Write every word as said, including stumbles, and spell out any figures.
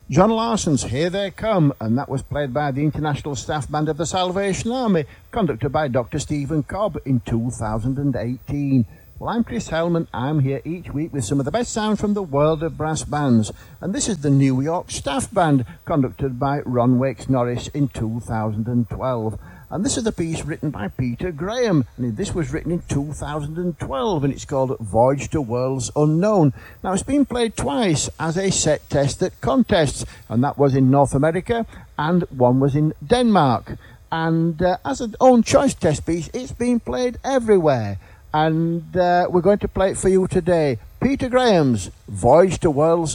John Larson's Here They Come, and that was played by the International Staff Band of the Salvation Army, conducted by Doctor Stephen Cobb in two thousand eighteen. Well, I'm Chris Hellman. I'm here each week with some of the best sound from the world of brass bands, and this is the New York Staff Band, conducted by Ron Wakes Norris in two thousand twelve. And this is the piece written by Peter Graham, and this was written in two thousand twelve, and it's called Voyage to Worlds Unknown. Now, it's been played twice as a set test at contests, and that was in North America, and one was in Denmark. And uh, as an own choice test piece, it's been played everywhere. And uh, we're going to play it for you today. Peter Graham's Voyage to Worlds